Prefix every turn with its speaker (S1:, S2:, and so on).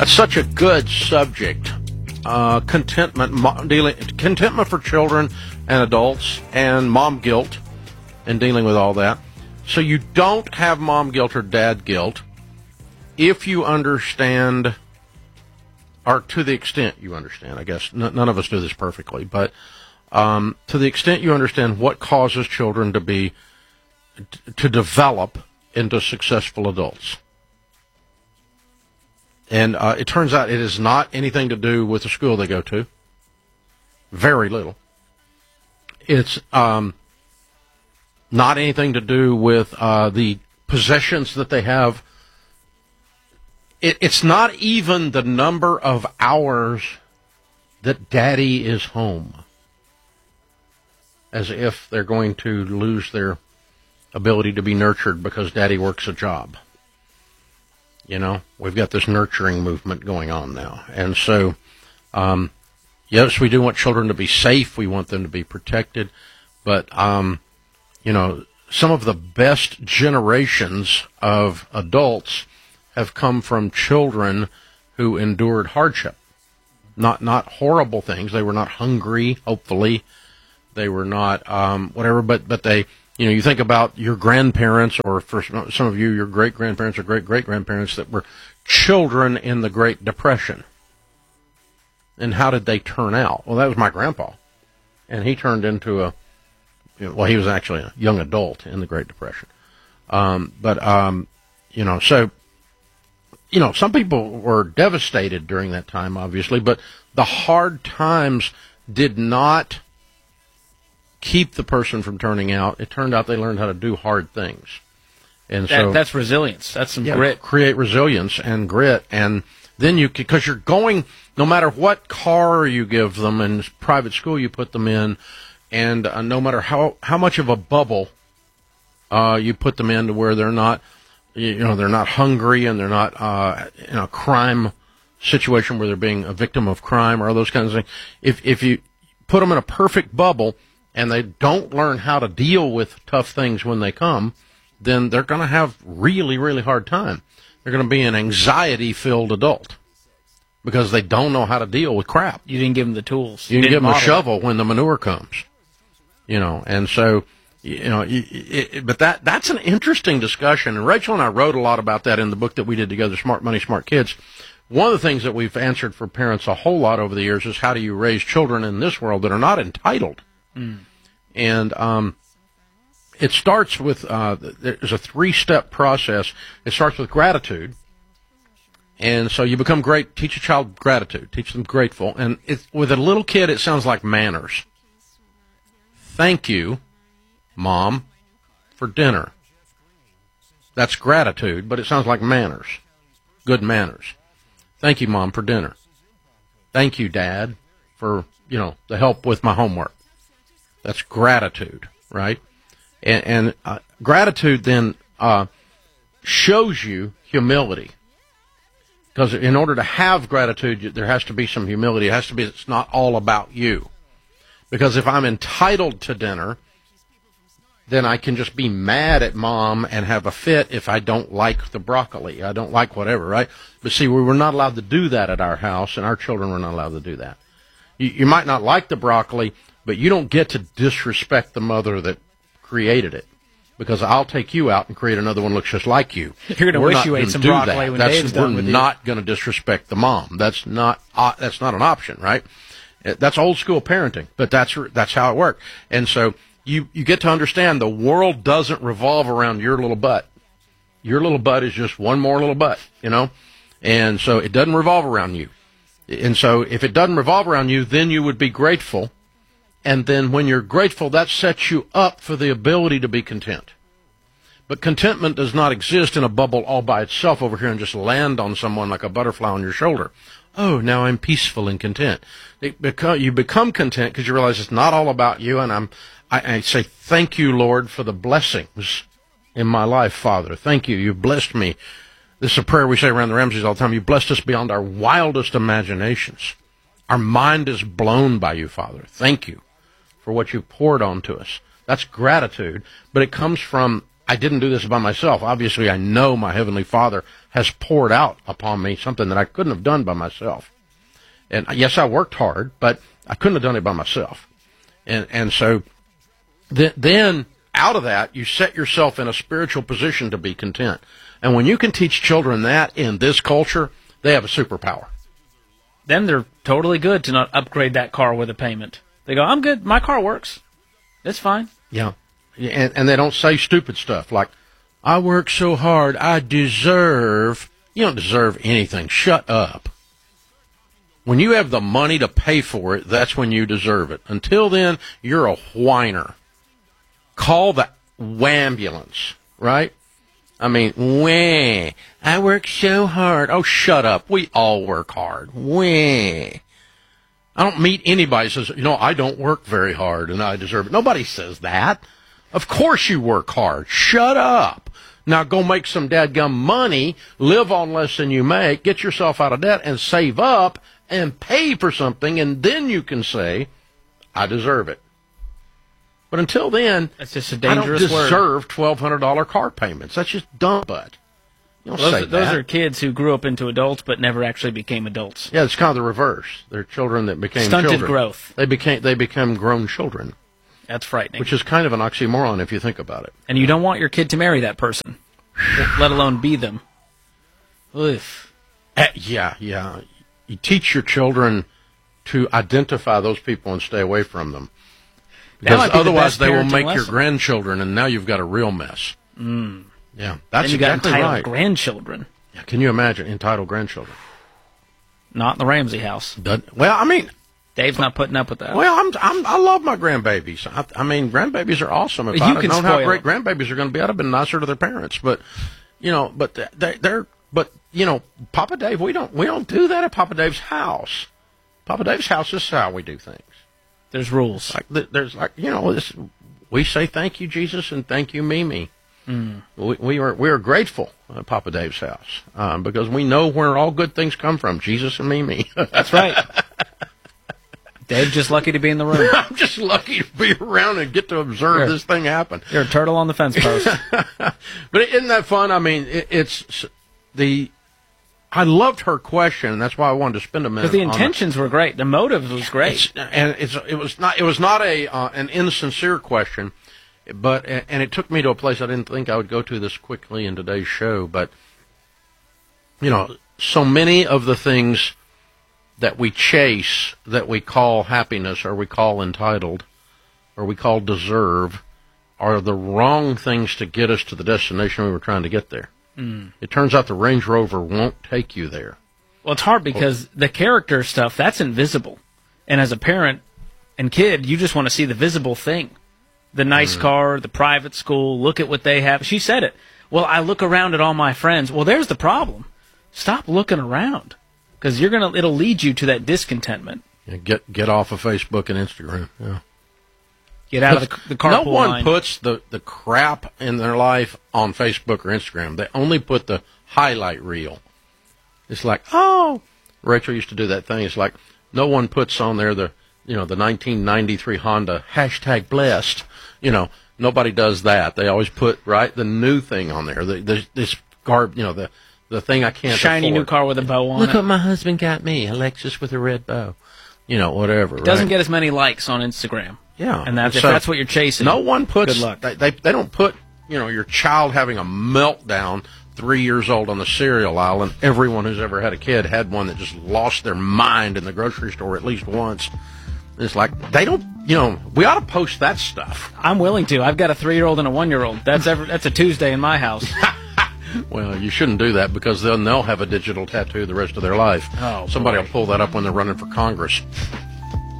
S1: That's such a good subject. Contentment for children and adults, and mom guilt, and dealing with all that. So you don't have mom guilt or dad guilt if you understand, or to the extent you understand. I guess none of us do this perfectly, but to the extent you understand what causes children to develop into successful adults. And it turns out it is not anything to do with the school they go to. Very little. It's not anything to do with the possessions that they have. It's not even the number of hours that daddy is home. As if they're going to lose their ability to be nurtured because daddy works a job. You know, we've got this nurturing movement going on now. And so, yes, we do want children to be safe. We want them to be protected. But, you know, some of the best generations of adults have come from children who endured hardship. Not horrible things. They were not hungry, hopefully. They were not whatever, but they... You know, you think about your grandparents, or for some of you, your great-grandparents or great-great-grandparents that were children in the Great Depression. And how did they turn out? Well, that was my grandpa. And he turned into he was actually a young adult in the Great Depression. You know, so, you know, some people were devastated during that time, obviously, but the hard times did not keep the person from turning out. It turned out they learned how to do hard things. And so
S2: that's resilience. That's some grit.
S1: Create resilience and grit. And then because you're going, no matter what car you give them and private school you put them in, and no matter how much of a bubble you put them in to where they're not, they're not hungry and they're not in a crime situation where they're being a victim of crime or all those kinds of things. If you put them in a perfect bubble, and they don't learn how to deal with tough things when they come, then they're going to have really, really hard time. They're going to be an anxiety-filled adult because they don't know how to deal with crap.
S2: You didn't give them the tools.
S1: You didn't give them a shovel when the manure comes. You know, and so, you know, but that's an interesting discussion. And Rachel and I wrote a lot about that in the book that we did together, Smart Money, Smart Kids. One of the things that we've answered for parents a whole lot over the years is how do you raise children in this world that are not entitled? And it starts with, there's a 3-step process. It starts with gratitude. And so you become great, teach a child gratitude, teach them grateful. And with a little kid, it sounds like manners. Thank you, Mom, for dinner. That's gratitude, but it sounds like manners, good manners. Thank you, Mom, for dinner. Thank you, Dad, for, the help with my homework. That's gratitude, right? And gratitude then shows you humility. Because in order to have gratitude, there has to be some humility. It has to be, it's not all about you. Because if I'm entitled to dinner, then I can just be mad at Mom and have a fit if I don't like the broccoli. I don't like whatever, right? But see, we were not allowed to do that at our house, and our children were not allowed to do that. You might not like the broccoli, but you don't get to disrespect the mother that created it, because I'll take you out and create another one that looks just like you.
S2: You're going to wish you ate some broccoli when Dave's done with you.
S1: We're not going to disrespect the mom. That's not an option, right? That's old school parenting, but that's how it worked. And so you get to understand the world doesn't revolve around your little butt. Your little butt is just one more little butt, and so it doesn't revolve around you. And so if it doesn't revolve around you, then you would be grateful. And then when you're grateful, that sets you up for the ability to be content. But contentment does not exist in a bubble all by itself over here and just land on someone like a butterfly on your shoulder. Oh, now I'm peaceful and content. You become content because you realize it's not all about you. And I say, thank you, Lord, for the blessings in my life, Father. Thank you. You've blessed me. This is a prayer we say around the Ramseys all the time. You blessed us beyond our wildest imaginations. Our mind is blown by you, Father. Thank you for what you poured onto us. That's gratitude, but it comes from I didn't do this by myself. Obviously, I know my Heavenly Father has poured out upon me something that I couldn't have done by myself. And yes, I worked hard, but I couldn't have done it by myself. And so then out of that, you set yourself in a spiritual position to be content. And when you can teach children that in this culture, they have a superpower.
S2: Then they're totally good to not upgrade that car with a payment. They go, I'm good. My car works. It's fine.
S1: Yeah. And they don't say stupid stuff like, I work so hard, I deserve. You don't deserve anything. Shut up. When you have the money to pay for it, that's when you deserve it. Until then, you're a whiner. Call the wambulance, right? I mean, wah, I work so hard. Oh, shut up. We all work hard. Wah. I don't meet anybody who says, I don't work very hard and I deserve it. Nobody says that. Of course you work hard. Shut up. Now go make some dadgum money, live on less than you make, get yourself out of debt, and save up and pay for something, and then you can say, I deserve it. But until then,
S2: that's just a dangerous
S1: I don't deserve $1,200 car payments. That's just dumb, bud. You don't say that.
S2: Those are kids who grew up into adults but never actually became adults.
S1: Yeah, it's kind of the reverse. They're children that became
S2: stunted
S1: children.
S2: Growth.
S1: They become grown children.
S2: That's frightening.
S1: Which is kind of an oxymoron if you think about it.
S2: And you don't want your kid to marry that person, let alone be them. Oof.
S1: Yeah. You teach your children to identify those people and stay away from them. Because otherwise they will make your grandchildren, and now you've got a real mess. Yeah, that's exactly right.
S2: Grandchildren.
S1: Yeah, can you imagine entitled grandchildren?
S2: Not in the Ramsey house.
S1: Well, I mean,
S2: Dave's not putting up with that.
S1: Well, I love my grandbabies. I mean, grandbabies are awesome. If I'd known how great grandbabies are going to be, I'd have been nicer to their parents. But Papa Dave, we don't do that at Papa Dave's house. Papa Dave's house is how we do things.
S2: There's rules.
S1: We say thank you, Jesus, and thank you, Mimi. We are grateful at Papa Dave's house because we know where all good things come from, Jesus and Mimi.
S2: That's right. Dave's just lucky to be in the room.
S1: I'm just lucky to be around and get to observe this thing happen.
S2: You're a turtle on the fence post.
S1: But isn't that fun? I mean, I loved her question, and that's why I wanted to spend a minute.
S2: Because the intentions were great, the motive was great,
S1: it was not an insincere question, but it took me to a place I didn't think I would go to this quickly in today's show. But so many of the things that we chase, that we call happiness, or we call entitled, or we call deserve, are the wrong things to get us to the destination we were trying to get there. It turns out the Range Rover won't take you there.
S2: Well, it's hard because the character stuff, that's invisible. And as a parent and kid, you just want to see the visible thing. The nice car, the private school, look at what they have. She said it. Well, I look around at all my friends. Well, there's the problem. Stop looking around. Because it'll lead you to that discontentment.
S1: Yeah, get off of Facebook and Instagram. Yeah.
S2: Get out of the carpool line.
S1: No one puts the crap in their life on Facebook or Instagram. They only put the highlight reel. It's like, Rachel used to do that thing. It's like no one puts on there the 1993 Honda #blessed. Nobody does that. They always put the new thing on there. This the thing I can't
S2: shiny
S1: afford.
S2: New car with a bow on it.
S1: Look what my husband got me, a Lexus with a red bow. Whatever.
S2: It doesn't get as many likes on Instagram.
S1: Yeah,
S2: and if that's what you're chasing,
S1: no one puts.
S2: Good luck.
S1: They don't put your child having a meltdown 3 years old on the cereal aisle, and everyone who's ever had a kid had one that just lost their mind in the grocery store at least once. It's like they don't. We ought to post that stuff.
S2: I'm willing to. I've got a 3-year-old and a 1-year-old. That's a Tuesday in my house.
S1: Well, you shouldn't do that because then they'll have a digital tattoo the rest of their life.
S2: Oh,
S1: somebody will pull that up when they're running for Congress.